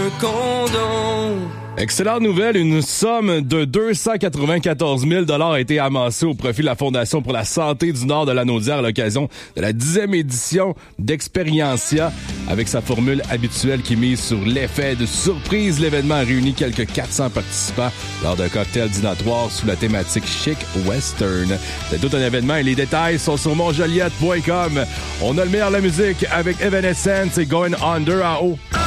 Excellente nouvelle, une somme de 294 000 $ a été amassée au profit de la Fondation pour la santé du Nord de la Naudière à l'occasion de la 10e édition d'Expériencia. Avec sa formule habituelle qui mise sur l'effet de surprise, l'événement a réuni quelques 400 participants lors d'un cocktail dînatoire sous la thématique chic western. C'est tout un événement et les détails sont sur monjoliette.com. On a le meilleur de la musique avec Evanescence et Going Under en haut.